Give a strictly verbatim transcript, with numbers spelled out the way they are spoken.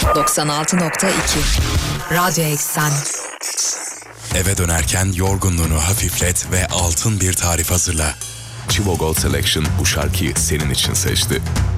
doksan altı nokta iki Radyo Eksen. Eve dönerken yorgunluğunu hafiflet ve altın bir tarif hazırla. Chivo Gold Selection bu şarkıyı senin için seçti.